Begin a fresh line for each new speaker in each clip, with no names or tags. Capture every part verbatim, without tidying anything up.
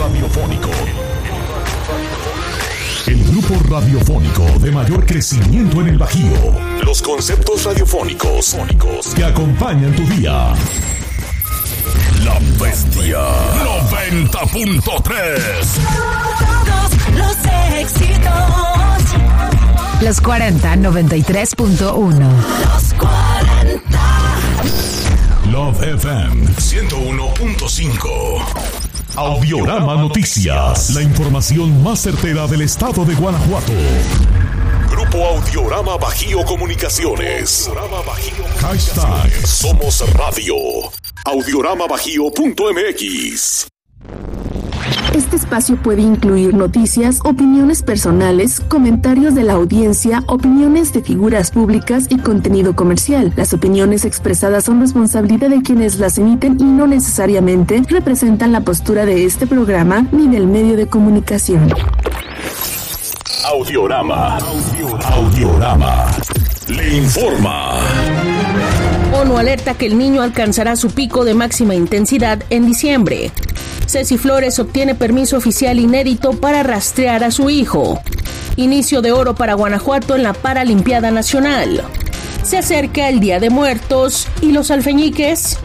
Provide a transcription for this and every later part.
radiofónico. El grupo radiofónico de mayor crecimiento en el Bajío. Los conceptos radiofónicos que acompañan tu día. La Bestia noventa punto tres.
Todos los éxitos.
Los cuarenta, noventa y tres punto uno.
Los cuarenta.
Love F M ciento uno punto cinco. Audiorama Noticias. La información más certera del estado de Guanajuato. Grupo Audiorama Bajío Comunicaciones. Hashtag Somos Radio. audiorama bajío punto m x.
Este espacio puede incluir noticias, opiniones personales, comentarios de la audiencia, opiniones de figuras públicas y contenido comercial. Las opiniones expresadas son responsabilidad de quienes las emiten y no necesariamente representan la postura de este programa ni del medio de comunicación.
Audiorama. Audiorama. Le informa.
ONU alerta que el Niño alcanzará su pico de máxima intensidad en diciembre. Ceci Flores obtiene permiso oficial inédito para rastrear a su hijo. Inicio de oro para Guanajuato en la Paralimpiada Nacional. Se acerca el Día de Muertos y los alfeñiques.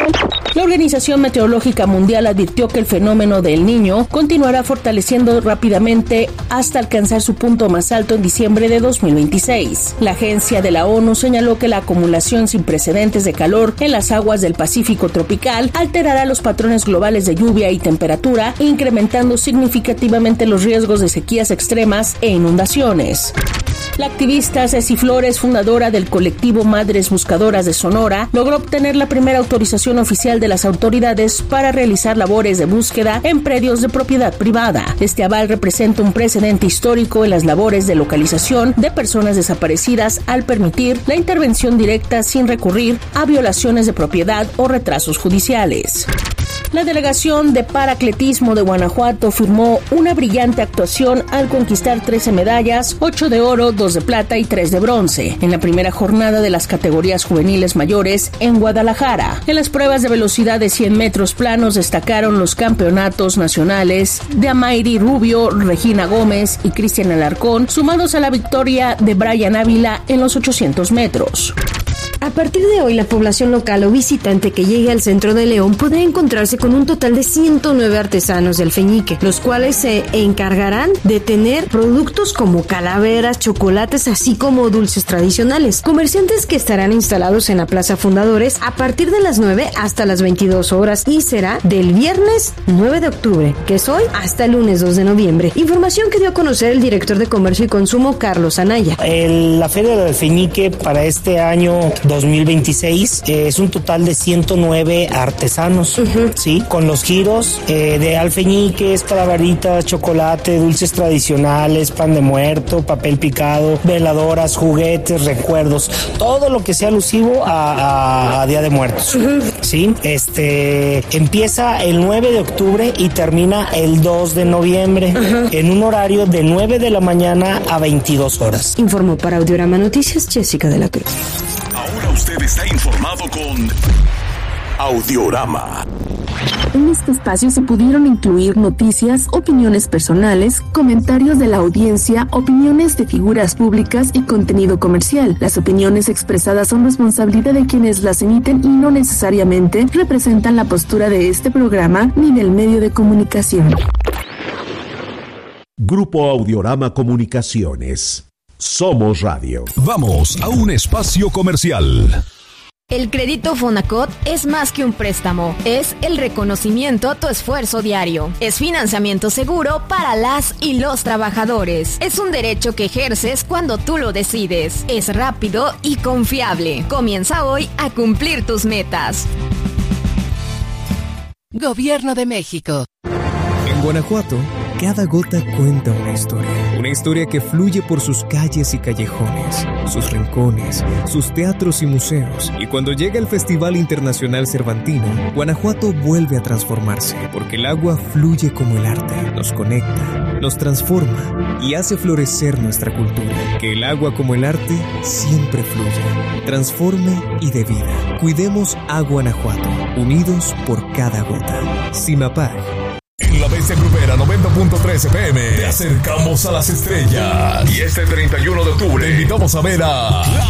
La Organización Meteorológica Mundial advirtió que el fenómeno del Niño continuará fortaleciendo rápidamente hasta alcanzar su punto más alto en diciembre de dos mil veintiséis. La agencia de la ONU señaló que la acumulación sin precedentes de calor en las aguas del Pacífico tropical alterará los patrones globales de lluvia y temperatura, incrementando significativamente los riesgos de sequías extremas e inundaciones. La activista Ceci Flores, fundadora del colectivo Madres Buscadoras de Sonora, logró obtener la primera autorización oficial de las autoridades para realizar labores de búsqueda en predios de propiedad privada. Este aval representa un precedente histórico en las labores de localización de personas desaparecidas al permitir la intervención directa sin recurrir a violaciones de propiedad o retrasos judiciales. La delegación de paracletismo de Guanajuato firmó una brillante actuación al conquistar trece medallas, ocho de oro, dos de plata y tres de bronce, en la primera jornada de las categorías juveniles mayores en Guadalajara. En las pruebas de velocidad de cien metros planos destacaron los campeonatos nacionales de Amairi Rubio, Regina Gómez y Cristian Alarcón, sumados a la victoria de Brian Ávila en los ochocientos metros.
A partir de hoy, la población local o visitante que llegue al centro de León podrá encontrarse con un total de ciento nueve artesanos de alfeñique, los cuales se encargarán de tener productos como calaveras, chocolates, así como dulces tradicionales. Comerciantes que estarán instalados en la Plaza Fundadores a partir de las nueve hasta las veintidós horas y será del viernes nueve de octubre, que es hoy, hasta el lunes dos de noviembre. Información que dio a conocer el director de Comercio y Consumo, Carlos Anaya.
El, la Feria del Alfeñique para este año dos mil veintiséis eh, es un total de ciento nueve artesanos, uh-huh. ¿sí? Con los giros eh, de alfeñiques, calaveritas, chocolate, dulces tradicionales, pan de muerto, papel picado, veladoras, juguetes, recuerdos, todo lo que sea alusivo a, a, a Día de Muertos, uh-huh. ¿sí? Este, empieza el nueve de octubre y termina el dos de noviembre, uh-huh. en un horario de nueve de la mañana a veintidós horas.
Informó para Audiorama Noticias Jessica de la Cruz.
Ahora usted está informado con Audiorama.
En este espacio se pudieron incluir noticias, opiniones personales, comentarios de la audiencia, opiniones de figuras públicas y contenido comercial. Las opiniones expresadas son responsabilidad de quienes las emiten y no necesariamente representan la postura de este programa ni del medio de comunicación.
Grupo Audiorama Comunicaciones. Somos Radio.
Vamos a un espacio comercial.
El crédito Fonacot es más que un préstamo, es el reconocimiento a tu esfuerzo diario. Es financiamiento seguro para las y los trabajadores. Es un derecho que ejerces cuando tú lo decides. Es rápido y confiable. Comienza hoy a cumplir tus metas.
Gobierno de México.
En Guanajuato, cada gota cuenta una historia. Una historia que fluye por sus calles y callejones, sus rincones, sus teatros y museos. Y cuando llega el Festival Internacional Cervantino, Guanajuato vuelve a transformarse, porque el agua fluye como el arte. Nos conecta, nos transforma y hace florecer nuestra cultura. Que el agua como el arte siempre fluya, transforme y dé vida. Cuidemos a Guanajuato, unidos por cada gota. CIMAPAG.
En la Desde Grupera noventa punto tres F M te acercamos a las estrellas. Y este treinta y uno de octubre te invitamos a ver a La